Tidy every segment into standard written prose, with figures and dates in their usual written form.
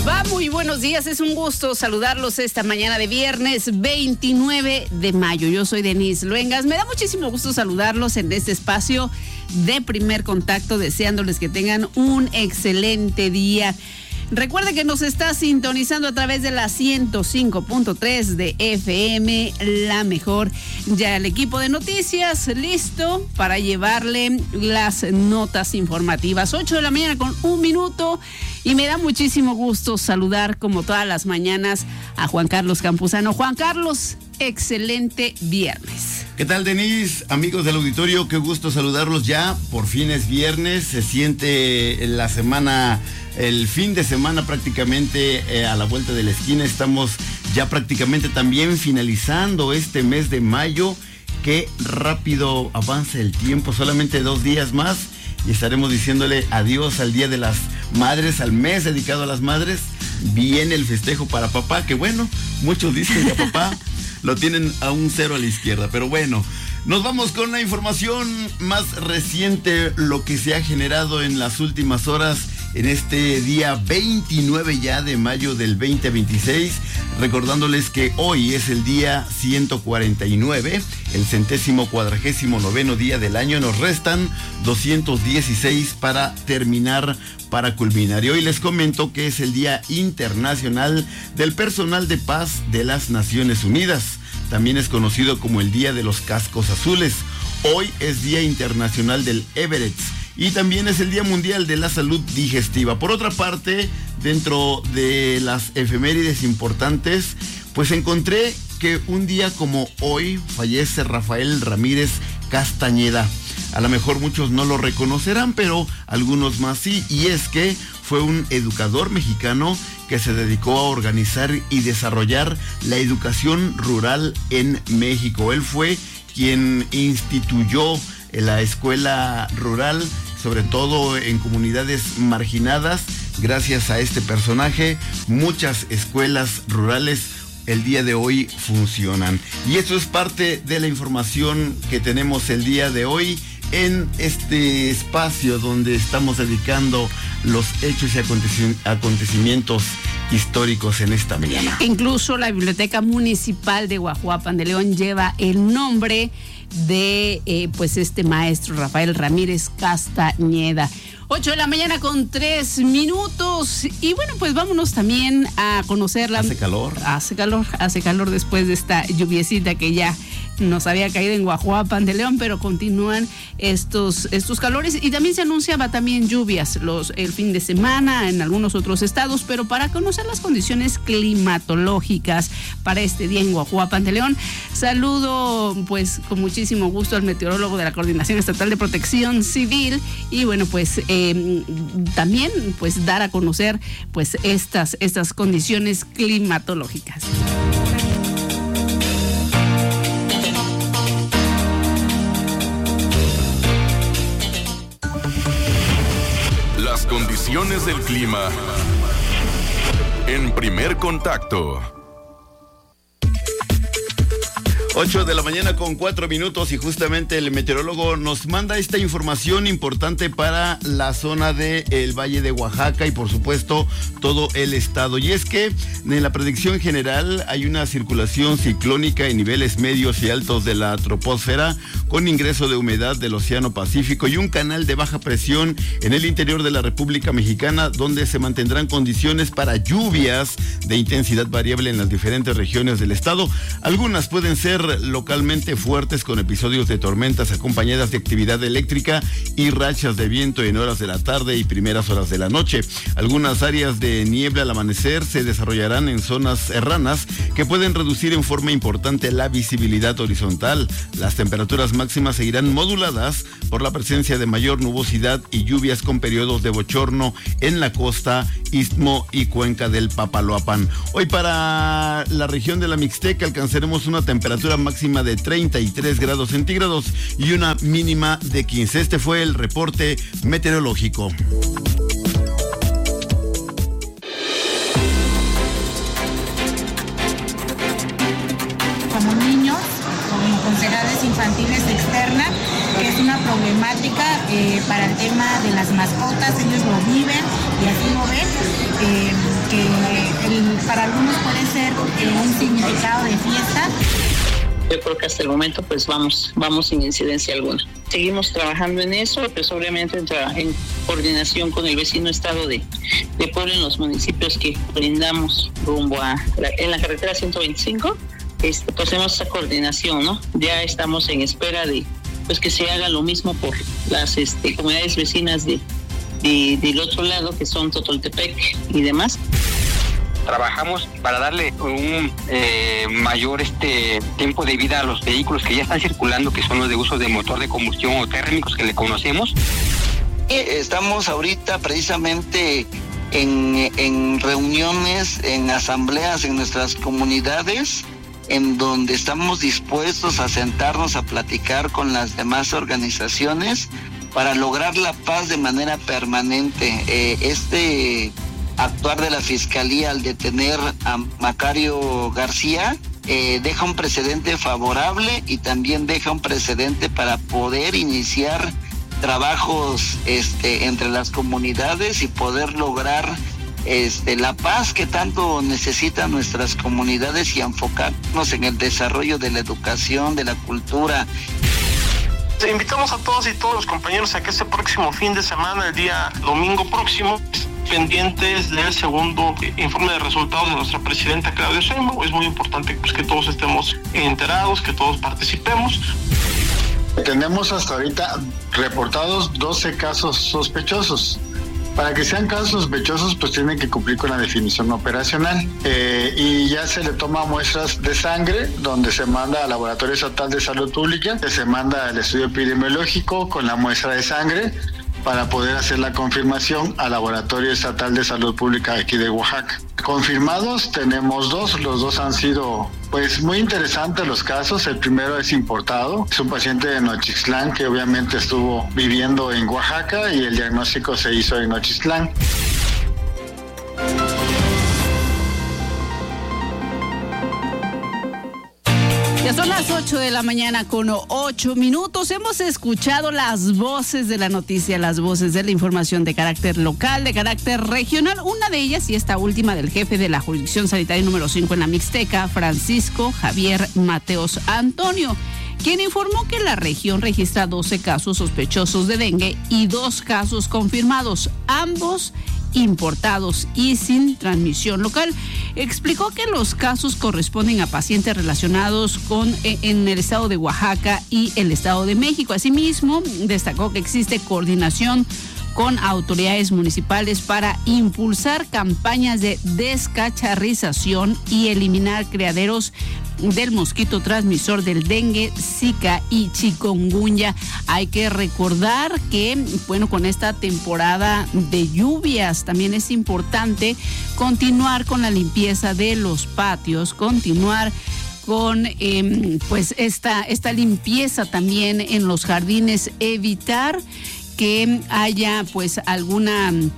Va, muy buenos días, es un gusto saludarlos esta mañana de viernes 29 de mayo. Yo soy Denise Luengas, me da muchísimo gusto saludarlos en este espacio de Primer Contacto, deseándoles que tengan un excelente día. Recuerde que nos está sintonizando a través de la 105.3 de FM, la mejor. Ya el equipo de noticias listo para llevarle las notas informativas. 8 de la mañana con 1 minuto y me da muchísimo gusto saludar como todas las mañanas a Juan Carlos Campuzano. Juan Carlos, excelente viernes. ¿Qué tal, Denise? Amigos del auditorio, qué gusto saludarlos ya. Por fin es viernes, se siente la semana, el fin de semana prácticamente a la vuelta de la esquina. Estamos ya prácticamente también finalizando este mes de mayo. Qué rápido avanza el tiempo, solamente 2 días más y estaremos diciéndole adiós al Día de las Madres, al mes dedicado a las madres. Viene el festejo para papá, que bueno, muchos dicen que a papá lo tienen a un 0 a la izquierda, pero bueno, nos vamos con la información más reciente, lo que se ha generado en las últimas horas en este día 29 ya de mayo del 2026, recordándoles que hoy es el día 149, el 149º día del año, nos restan 216 para terminar, para culminar. Y hoy les comento que es el Día Internacional del Personal de Paz de las Naciones Unidas. También es conocido como el Día de los Cascos Azules. Hoy es Día Internacional del Everett y también es el Día Mundial de la Salud Digestiva. Por otra parte, dentro de las efemérides importantes, pues encontré que un día como hoy fallece Rafael Ramírez Castañeda. A lo mejor muchos no lo reconocerán, pero algunos más sí, y es que fue un educador mexicano que se dedicó a organizar y desarrollar la educación rural en México. Él fue quien instituyó la escuela rural, sobre todo en comunidades marginadas. Gracias a este personaje, muchas escuelas rurales el día de hoy funcionan. Y eso es parte de la información que tenemos el día de hoy en este espacio donde estamos dedicando los hechos y acontecimientos históricos en esta mañana. Incluso la Biblioteca Municipal de Guajuapan de León lleva el nombre de pues este maestro Rafael Ramírez Castañeda. 8 de la mañana con 3 minutos. Y bueno, pues vámonos también a conocerla. Hace calor. Hace calor después de esta lluviecita que ya nos había caído en Guajuapan de León, pero continúan estos calores y también se anunciaba también lluvias el fin de semana en algunos otros estados, pero para conocer las condiciones climatológicas para este día en Guajuapan de León, saludo pues con muchísimo gusto al meteorólogo de la Coordinación Estatal de Protección Civil y bueno, pues también pues dar a conocer pues estas condiciones climatológicas. Las condiciones del clima en Primer Contacto. 8 de la mañana con 4 minutos y justamente el meteorólogo nos manda esta información importante para la zona del Valle de Oaxaca y por supuesto todo el estado. Y es que en la predicción general hay una circulación ciclónica en niveles medios y altos de la troposfera con ingreso de humedad del Océano Pacífico y un canal de baja presión en el interior de la República Mexicana donde se mantendrán condiciones para lluvias de intensidad variable en las diferentes regiones del estado. Algunas pueden ser localmente fuertes con episodios de tormentas acompañadas de actividad eléctrica y rachas de viento en horas de la tarde y primeras horas de la noche. Algunas áreas de niebla al amanecer se desarrollarán en zonas serranas que pueden reducir en forma importante la visibilidad horizontal. Las temperaturas máximas seguirán moduladas por la presencia de mayor nubosidad y lluvias con periodos de bochorno en la costa, istmo y cuenca del Papaloapan. Hoy para la región de la Mixteca alcanzaremos una temperatura máxima de 33 grados centígrados y una mínima de 15. Este fue el reporte meteorológico. Como niños, como concejales infantiles externa, que es una problemática para el tema de las mascotas, ellos lo viven y así lo ven, que para algunos puede ser un significado de fiesta. Yo creo que hasta el momento pues vamos sin incidencia alguna. Seguimos trabajando en eso, pues obviamente en coordinación con el vecino estado de Puebla, en los municipios que brindamos rumbo en la carretera 125, pues hacemos esa coordinación, ¿no? Ya estamos en espera de pues que se haga lo mismo por las comunidades vecinas del otro lado, que son Totoltepec y demás. Trabajamos para darle un mayor tiempo de vida a los vehículos que ya están circulando, que son los de uso de motor de combustión o térmicos que le conocemos. Estamos ahorita precisamente en reuniones, en asambleas en nuestras comunidades, en donde estamos dispuestos a sentarnos a platicar con las demás organizaciones para lograr la paz de manera permanente. Actuar de la Fiscalía al detener a Macario García deja un precedente favorable y también deja un precedente para poder iniciar trabajos entre las comunidades y poder lograr la paz que tanto necesitan nuestras comunidades y enfocarnos en el desarrollo de la educación, de la cultura. Invitamos a todos y todos los compañeros a que este próximo fin de semana, el día domingo próximo, pendientes del segundo informe de resultados de nuestra presidenta Claudia Sheinbaum. Es muy importante pues, que todos estemos enterados, que todos participemos. Tenemos hasta ahorita reportados 12 casos sospechosos. Para que sean casos sospechosos, pues tienen que cumplir con la definición operacional. Y ya se le toma muestras de sangre, donde se manda al Laboratorio Estatal de Salud Pública, que se manda al estudio epidemiológico con la muestra de sangre para poder hacer la confirmación al Laboratorio Estatal de Salud Pública aquí de Oaxaca. Confirmados tenemos 2, los 2 han sido pues muy interesantes los casos. El primero es importado, es un paciente de Nochistlán que obviamente estuvo viviendo en Oaxaca y el diagnóstico se hizo en Nochistlán. Ya son las 8 de la mañana con 8 minutos. Hemos escuchado las voces de la noticia, las voces de la información de carácter local, de carácter regional. Una de ellas, y esta última, del jefe de la jurisdicción sanitaria número 5 en la Mixteca, Francisco Javier Mateos Antonio, quien informó que la región registra 12 casos sospechosos de dengue y 2 casos confirmados, ambos importados y sin transmisión local. Explicó que los casos corresponden a pacientes relacionados en el estado de Oaxaca y el estado de México. Asimismo, destacó que existe coordinación con autoridades municipales para impulsar campañas de descacharrización y eliminar criaderos del mosquito transmisor del dengue, zika y chikungunya. Hay que recordar que, bueno, con esta temporada de lluvias también es importante continuar con la limpieza de los patios, continuar con pues esta limpieza también en los jardines, evitar que haya pues algún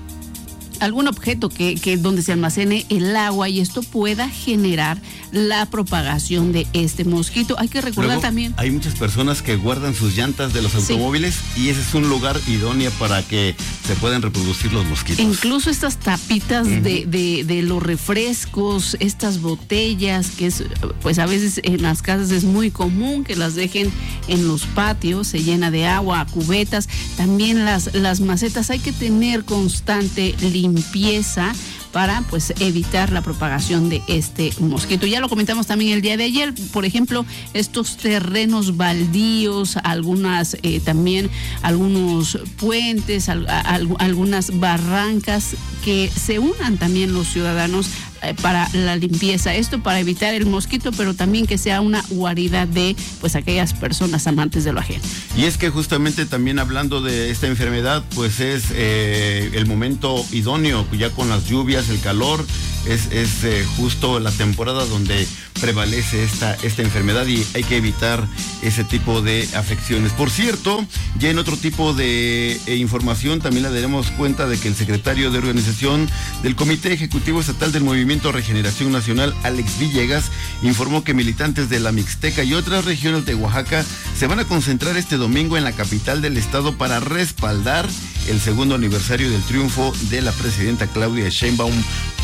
objeto que donde se almacene el agua y esto pueda generar la propagación de este mosquito. Hay que recordar luego, también. Hay muchas personas que guardan sus llantas de los automóviles y ese es un lugar idóneo para que se puedan reproducir los mosquitos. Incluso estas tapitas de los refrescos, estas botellas, que es, pues a veces en las casas es muy común que las dejen en los patios, se llena de agua, cubetas, también las macetas. Hay que tener constante limpieza para pues evitar la propagación de este mosquito. Ya lo comentamos también el día de ayer, por ejemplo, estos terrenos baldíos, también algunos puentes, algunas barrancas, que se unan también los ciudadanos para la limpieza, esto para evitar el mosquito, pero también que sea una guarida de pues aquellas personas amantes de lo ajeno. Y es que justamente también hablando de esta enfermedad, pues es el momento idóneo, ya con las lluvias, el calor, es justo la temporada donde prevalece esta enfermedad y hay que evitar ese tipo de afecciones. Por cierto, ya en otro tipo de información también le daremos cuenta de que el secretario de organización del Comité Ejecutivo Estatal del Movimiento Regeneración Nacional, Alex Villegas, informó que militantes de la Mixteca y otras regiones de Oaxaca se van a concentrar este domingo en la capital del estado para respaldar el segundo aniversario del triunfo de la presidenta Claudia Sheinbaum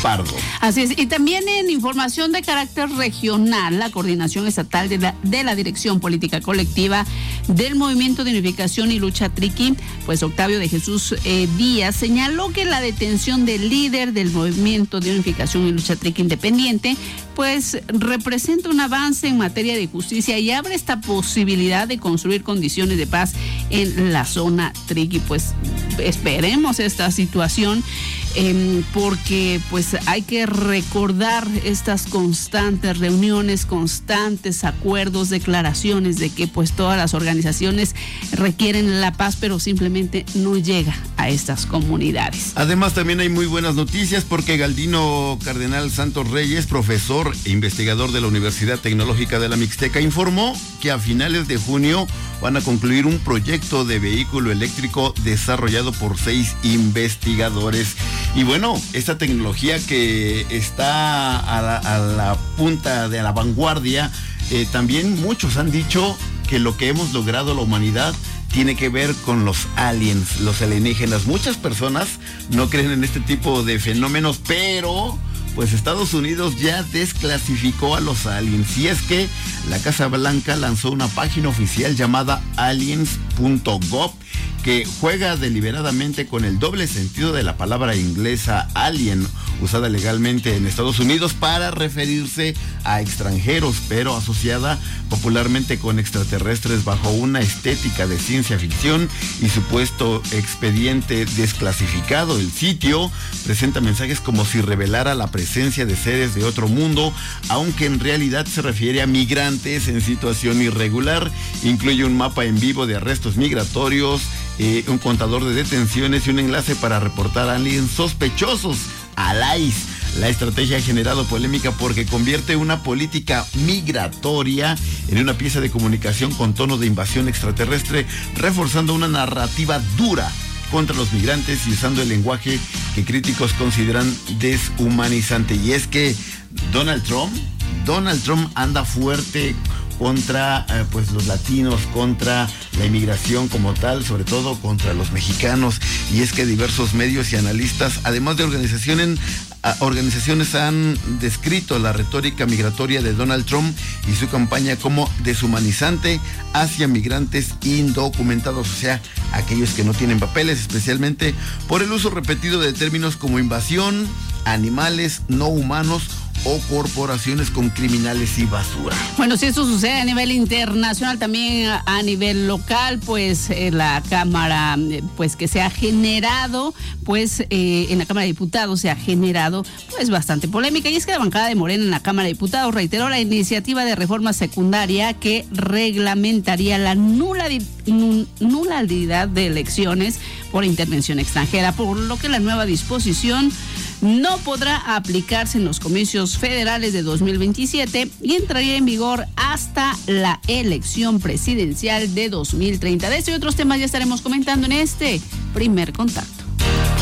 Pardo. Así es, y también en información de carácter regional, la Coordinación Estatal de la Dirección Política Colectiva del Movimiento de Unificación y Lucha Triqui, pues Octavio de Jesús Díaz, señaló que la detención del líder del Movimiento de Unificación y Lucha Triqui Independiente, pues representa un avance en materia de justicia y abre esta posibilidad de construir condiciones de paz en la zona Triqui. Pues esperemos esta situación, porque pues hay que recordar estas constantes reuniones, constantes acuerdos, declaraciones de que pues todas las organizaciones requieren la paz, pero simplemente no llega a estas comunidades. Además, también hay muy buenas noticias porque Galdino Cardenal Santos Reyes, profesor e investigador de la Universidad Tecnológica de la Mixteca, informó que a finales de junio van a concluir un proyecto de vehículo eléctrico desarrollado por 6 investigadores. Y bueno, esta tecnología que está a la punta de la vanguardia, también muchos han dicho que lo que hemos logrado la humanidad tiene que ver con los aliens, los alienígenas. Muchas personas no creen en este tipo de fenómenos, pero pues Estados Unidos ya desclasificó a los aliens. Y es que la Casa Blanca lanzó una página oficial llamada aliens.gov, que juega deliberadamente con el doble sentido de la palabra inglesa alien, usada legalmente en Estados Unidos para referirse a extranjeros, pero asociada popularmente con extraterrestres bajo una estética de ciencia ficción y supuesto expediente desclasificado. El sitio presenta mensajes como si revelara la presencia de seres de otro mundo, aunque en realidad se refiere a migrantes en situación irregular. Incluye un mapa en vivo de arrestos migratorios, un contador de detenciones y un enlace para reportar a aliens sospechosos al ICE. La estrategia ha generado polémica porque convierte una política migratoria en una pieza de comunicación con tono de invasión extraterrestre, reforzando una narrativa dura contra los migrantes y usando el lenguaje que críticos consideran deshumanizante. Y es que Donald Trump anda fuerte contra pues los latinos, contra la inmigración como tal, sobre todo contra los mexicanos. Y es que diversos medios y analistas, además de organizaciones, han descrito la retórica migratoria de Donald Trump y su campaña como deshumanizante hacia migrantes indocumentados, o sea, aquellos que no tienen papeles, especialmente por el uso repetido de términos como invasión, animales no humanos o corporaciones con criminales y basura. Bueno, si esto sucede a nivel internacional, también a nivel local, pues la Cámara, pues que se ha generado, pues en la Cámara de Diputados se ha generado pues bastante polémica. Y es que la bancada de Morena en la Cámara de Diputados reiteró la iniciativa de reforma secundaria que reglamentaría la nulidad de elecciones por intervención extranjera, por lo que la nueva disposición no podrá aplicarse en los comicios federales de 2027 y entraría en vigor hasta la elección presidencial de 2030. De este y otros temas ya estaremos comentando en este primer contacto.